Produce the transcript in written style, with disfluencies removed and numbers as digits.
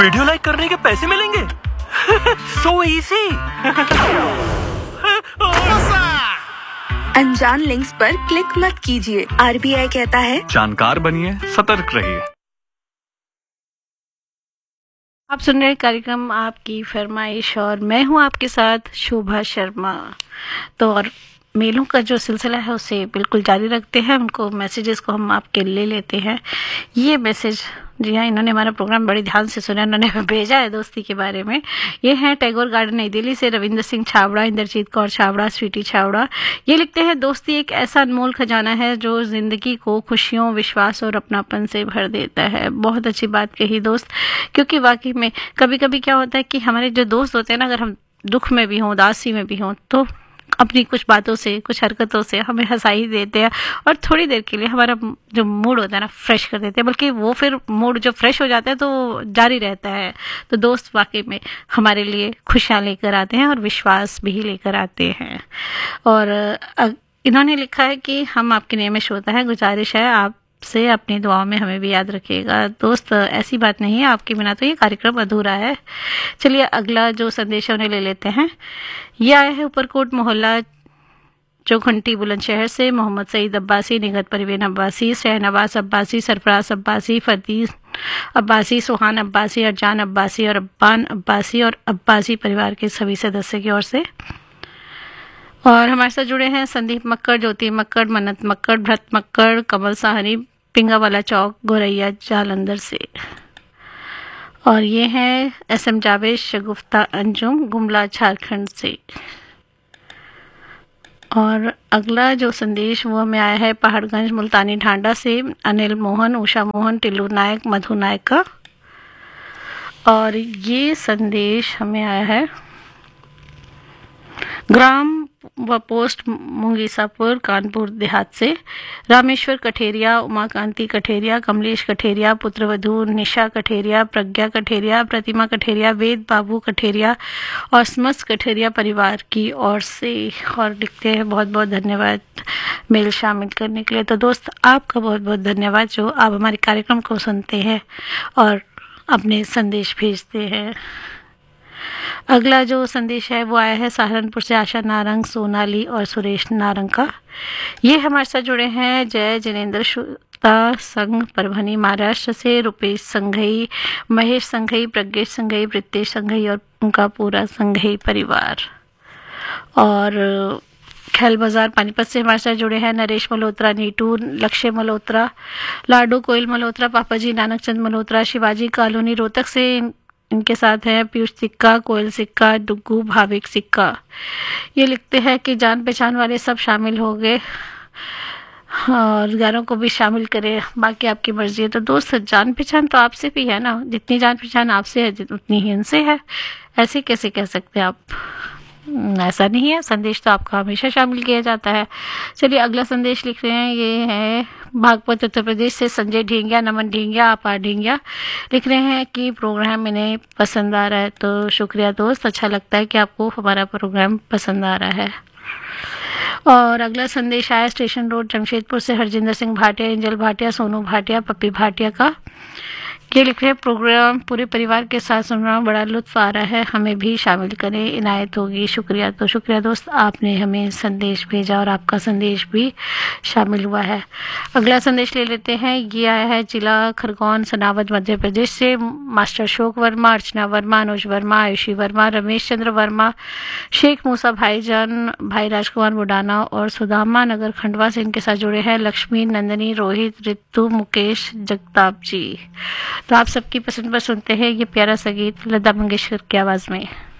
Video like करने के पैसे मिलेंगे? So easy. अनजान लिंक्स पर क्लिक मत कीजिए। RBI कहता है जानकार बनिए, सतर्क रहिए। आप सुन रहे कार्यक्रम आपकी फरमाइश और मैं हूं आपके साथ शोभा शर्मा। तो और मेलों का जो सिलसिला है उसे बिल्कुल जारी रखते हैं। उनको मैसेजेस को हम आपके ले लेते हैं। ये मैसेज, जी हाँ, इन्होंने हमारा प्रोग्राम बड़ी ध्यान से सुना, इन्होंने भेजा है दोस्ती के बारे में। ये हैं टैगोर गार्डन नई दिल्ली से रविंद्र सिंह छाबड़ा, इंद्रजीत कौर छाबड़ा, स्वीटी छाबड़ा। ये लिखते हैं, दोस्ती एक ऐसा अनमोल खजाना है जो जिंदगी को खुशियों, विश्वास और अपनापन से भर देता है। बहुत अच्छी बात कही दोस्त, क्योंकि वाकई में कभी कभी क्या होता है कि हमारे जो दोस्त होते हैं ना, अगर हम दुख में भी हों, उदासी में भी हों, तो अपनी कुछ बातों से, कुछ हरकतों से हमें हंसा ही देते हैं और थोड़ी देर के लिए हमारा जो मूड होता है ना, फ्रेश कर देते हैं। बल्कि वो फिर मूड जो फ्रेश हो जाता है तो जारी रहता है। तो दोस्त वाकई में हमारे लिए खुशियाँ लेकर आते हैं और विश्वास भी लेकर आते हैं। और इन्होंने लिखा है कि हम आपके नियमित श्रोता है, गुजारिश है आप से अपनी दुआओं में हमें भी याद रखिएगा। दोस्त, ऐसी बात नहीं है, आपके बिना तो ये कार्यक्रम अधूरा है। चलिए अगला जो संदेश है उन्हें ले लेते हैं। ये आया है ऊपरकोट मोहल्ला चौखंटी बुलंदशहर से मोहम्मद सईद अब्बासी, निगत परवीन अब्बासी, शहनवाज अब्बासी, सरफराज अब्बासी, फरदीस अब्बासी, सुहान अब्बासी, अरजान अब्बासी और अब्बान अब्बासी और अब्बासी परिवार के सभी सदस्य की ओर से। और हमारे साथ जुड़े हैं संदीप मक्कड़, ज्योति मक्कड़, मन्नत मक्कड़, भरत मक्कड़, कमल साहनी, पिंगावाला चौक, गोरैया जालंधर से। और ये हैं SM जावेद, शगुफ्ता अंजुम, गुमला झारखंड से। और अगला जो संदेश वो हमें आया है पहाड़गंज मुल्तानी ढांडा से अनिल मोहन, उषा मोहन, टिल्लू नायक, मधु नायक का। और ये संदेश हमें आया है ग्राम व पोस्ट मुंगीसापुर, कानपुर देहात से रामेश्वर कठेरिया, उमाकांति कठेरिया, कमलेश कठेरिया, पुत्रवधू निशा कठेरिया, प्रज्ञा कठेरिया, प्रतिमा कठेरिया, वेद बाबू कठेरिया और समस्त कठेरिया परिवार की ओर से। और लिखते हैं, बहुत बहुत धन्यवाद मेल शामिल करने के लिए। तो दोस्त, आपका बहुत बहुत धन्यवाद जो आप हमारे कार्यक्रम को सुनते हैं और अपने संदेश भेजते हैं। अगला जो संदेश है वो आया है सहारनपुर से आशा नारंग, सोनाली और सुरेश नारंग का। ये हमारे साथ जुड़े हैं जय जिनेंद्र श्रोता संघ, परभनी महाराष्ट्र से Rupesh Shanghai, Mahesh Shanghai, Pradnyesh Shanghai, Pritesh Shanghai और उनका पूरा संघई परिवार। और खेल बाजार पानीपत से हमारे साथ जुड़े हैं नरेश मल्होत्रा, नीटू, लक्ष्य मल्होत्रा, लाडू कोयल मल्होत्रा, पापा जी नानक चंद मल्होत्रा, शिवाजी कॉलोनी रोहतक से इनके साथ है पीयूष सिक्का, कोयल सिक्का, डुग्गू, भाविक सिक्का। ये लिखते हैं कि जान पहचान वाले सब शामिल हो गए और गैरों को भी शामिल करें, बाकी आपकी मर्जी है। तो दोस्त, जान पहचान तो आपसे भी है ना, जितनी जान पहचान आपसे है उतनी ही इनसे है। ऐसे कैसे कह सकते हैं आप? ऐसा नहीं है, संदेश तो आपका हमेशा शामिल किया जाता है। चलिए अगला संदेश लिख रहे हैं, ये है बागपत उत्तर प्रदेश से संजय ढींगिया, नमन ढींगिया, आपार ढींगिया। लिख रहे हैं कि प्रोग्राम इन्हें पसंद आ रहा है। तो शुक्रिया दोस्त, अच्छा लगता है कि आपको हमारा प्रोग्राम पसंद आ रहा है। और अगला संदेश आया स्टेशन रोड जमशेदपुर से हरजिंदर सिंह भाटिया, एंजल भाटिया, सोनू भाटिया, पप्पी भाटिया का। ये लिख रहे हैं, प्रोग्राम पूरे परिवार के साथ सुनना बड़ा लुत्फ आ रहा है, हमें भी शामिल करें, इनायत होगी। शुक्रिया। तो शुक्रिया दोस्त, आपने हमें संदेश भेजा और आपका संदेश भी शामिल हुआ है। अगला संदेश ले लेते हैं। ये आया है जिला खरगोन, सनावद, मध्य प्रदेश से मास्टर अशोक वर्मा, अर्चना वर्मा, अनुज वर्मा, आयुषी वर्मा, रमेश चंद्र वर्मा, शेख मूसा भाईजान, भाई राजकुमार बुडाना और सुदामा नगर खंडवा से इनके साथ जुड़े हैं लक्ष्मी, नंदनी, रोहित, रितु, मुकेश, जगताप जी। तो आप सबकी पसंद पर सुनते हैं ये प्यारा सा गीत लता मंगेशकर की आवाज़ में।